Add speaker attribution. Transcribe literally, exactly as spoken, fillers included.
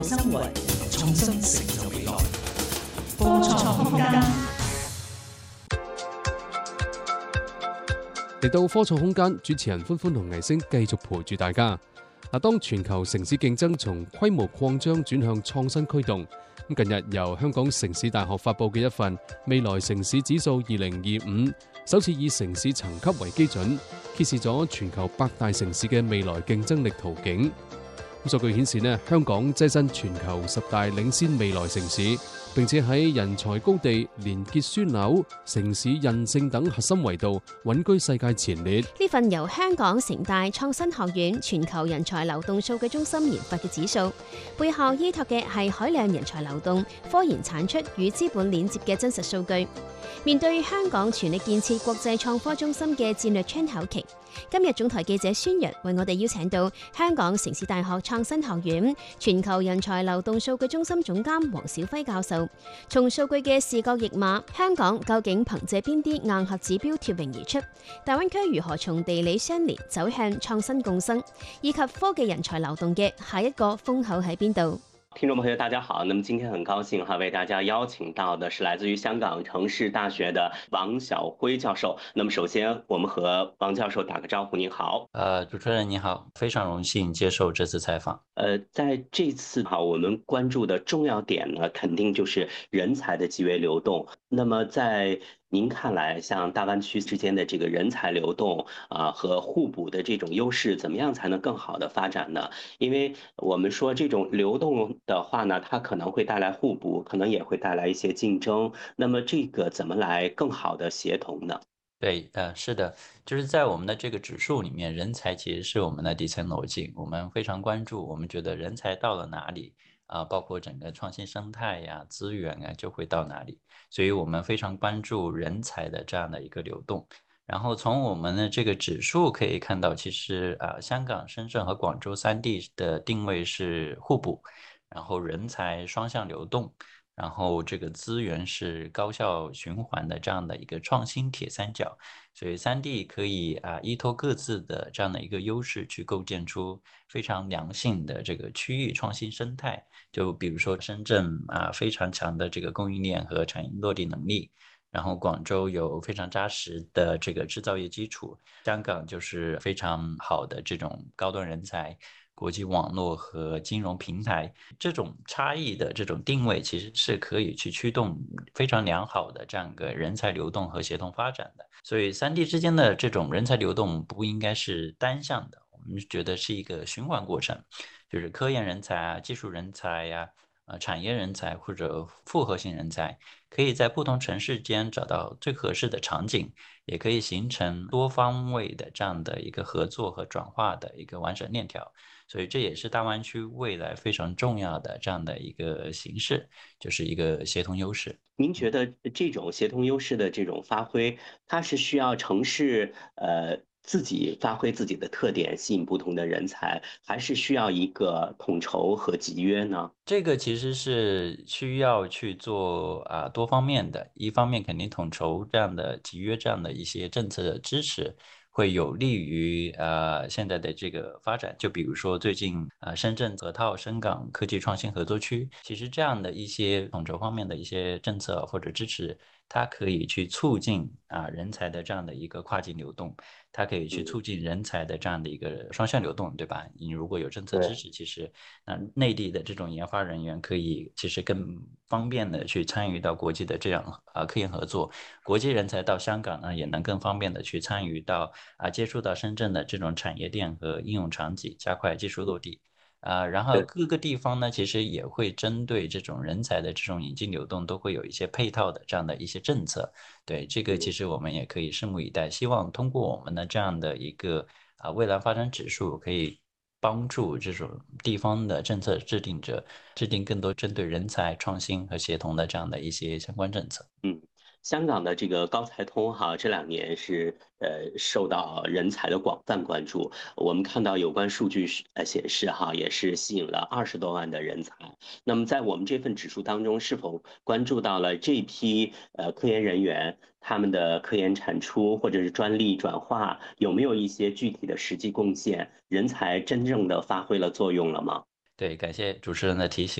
Speaker 1: 生活，創新成就未來。科創空間
Speaker 2: 嚟到科創空間，主持人歡歡同藝星繼續陪住大家。嗱，當全球城市競爭從規模擴張轉向創新驅動，咁近日由香港城市大學發布嘅一份未來城市指數二零二五，首次以城市層級為基準，揭示咗全球百大城市嘅未來競爭力圖景。數據顯示呢，香港躋身全球十大領先未來城市，並且喺人才高地、連結樞紐、城市韌性等核心維度穩居世界前列。
Speaker 3: 呢份由香港城大創新學院全球人才流動數據中心研發嘅指數，背後依託嘅係海量人才流動、科研產出與資本鏈接嘅真實數據。面對香港全力建設國際創科中心嘅戰略窗口期，今日總台記者孫陽為我哋邀請到香港城市大學創新學院全球人才流動數據中心總監黃小輝教授，從數據嘅視覺譯碼，香港究竟憑借邊啲硬核指標脫穎而出？大灣區如何從地理相連走向創新共生？以及科技人才流動嘅下一個風口喺邊度？
Speaker 4: 聽眾朋友大家好，那麼今天很高興哈，為大家邀請到的是來自於香港城市大學的王曉輝教授。那麼首先我們和王教授打個招呼，您好。
Speaker 5: 呃，主持人你好，非常榮幸接受這次採訪。
Speaker 4: 呃，在這次哈，我們關注的重要點呢，肯定就是人才的集約流動。那麼在您看來，像大灣區之間的這個人才流動啊和互補的這種優勢，怎麼樣才能更好的發展呢？因為我們說這種流動的話呢，它可能會帶來互補，可能也會帶來一些競爭。那麼這個怎麼來更好的協同呢？
Speaker 5: 對，呃，是的，就是在我們的這個指數裡面，人才其實是我們的底層邏輯，我們非常關注，我們覺得人才到了哪裡啊，包括整個創新生態呀、資源啊，就會到哪裡，所以我們非常關注人才的這樣的一個流動。然後從我們的這個指數可以看到，其實啊，香港、深圳和廣州三地的定位是互補，然後人才雙向流動，然後這個資源是高效循環的這樣的一個創新鐵三角，所以三地可以啊依託各自的這樣的一個優勢去構建出非常良性的這個區域創新生態。就比如說深圳啊非常強的這個供應鏈和產業落地能力，然後廣州有非常紮實的這個製造業基礎，香港就是非常好的這種高端人才、國際網絡和金融平台，這種差異的這種定位其實是可以去驅動非常良好的這樣一個人才流動和協同發展的。所以三地之間的這種人才流動不應該是單向的，我們覺得是一個循環過程，就是科研人才啊、技術人才呀、啊、呃產業人才或者複合性人才，可以在不同城市間找到最合適的場景，也可以形成多方位的這樣的一個合作和轉化的一個完整鏈條。所以這也是大灣區未來非常重要的這樣的一個形式，就是一個協同優勢。
Speaker 4: 您覺得這種協同優勢的這種發揮，它是需要城市呃自己發揮自己的特點，吸引不同的人才，還是需要一個統籌和集約呢？
Speaker 5: 這個其實是需要去做啊多方面的，一方面肯定統籌這樣的集約這樣的一些政策的支持，會有利於呃現在的這個發展。就比如說最近呃深圳河套深港科技創新合作區，其實這樣的一些統籌方面的一些政策或者支持，它可以去促進啊人才的這樣的一個跨境流動，它可以去促進人才的這樣的一個雙向流動，對吧？你如果有政策支持，其實那內地的這種研發人員可以其實更方便的去參與到國際的這樣啊科研合作，國際人才到香港呢也能更方便的去參與到啊接觸到深圳的這種產業鏈和應用場景，加快技術落地。啊，然後各個地方呢，其實也會針對這種人才的這種引進流動，都會有一些配套的這樣的一些政策。對，這個其實我們也可以拭目以待。希望通過我們的這樣的一個啊未來發展指數，可以幫助這種地方的政策制定者制定更多針對人才創新和協同的這樣的一些相關政策。
Speaker 4: 嗯。香港的這個高才通哈，這兩年是呃受到人才的廣泛關注。我們看到有關數據呃顯示哈，也是吸引了二十多萬的人才。那麼在我們這份指數當中，是否關注到了這批呃科研人員他們的科研產出或者是專利轉化，有沒有一些具體的實際貢獻？人才真正的發揮了作用了嗎？
Speaker 5: 对，感谢主持人的提醒。